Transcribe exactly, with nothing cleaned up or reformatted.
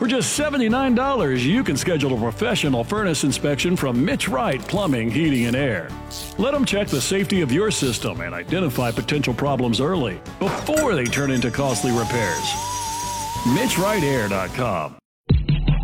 For just seventy-nine dollars, you can schedule a professional furnace inspection from Mitch Wright Plumbing, Heating, and Air. Let them check the safety of your system and identify potential problems early before they turn into costly repairs. Mitch Wright Air dot com